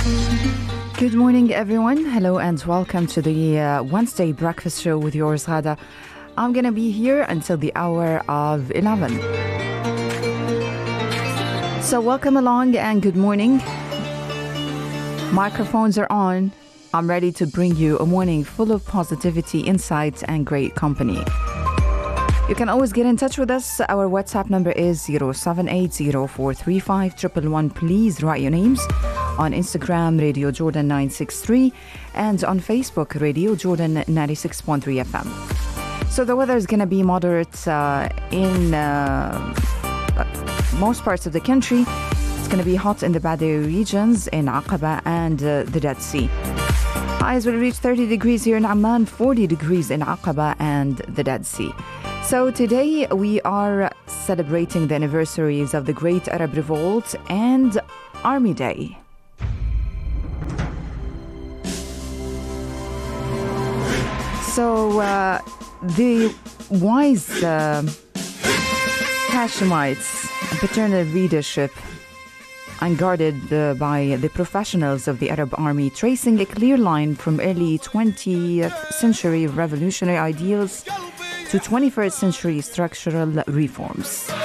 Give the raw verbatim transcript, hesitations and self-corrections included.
Good morning, everyone. Hello and welcome to the uh, Wednesday breakfast show with yours, Ghada. I'm going to be here until the hour of eleven. So welcome along and good morning. Microphones are on. I'm ready to bring you a morning full of positivity, insights, and great company. You can always get in touch with us. Our WhatsApp number is zero seven eight zero four three five one one one. Please write your names. On Instagram, Radio Jordan nine six three, and on Facebook, Radio Jordan ninety-six point three F M. So the weather is going to be moderate uh, in uh, most parts of the country. It's going to be hot in the Badawi regions, in Aqaba and uh, the Dead Sea. Highs will reach thirty degrees here in Amman, forty degrees in Aqaba and the Dead Sea. So today we are celebrating the anniversaries of the Great Arab Revolt and Army Day. So uh, the wise uh, Hashemites, paternal leadership, unguarded uh, by the professionals of the Arab army, tracing a clear line from early twentieth century revolutionary ideals to twenty-first century structural reforms.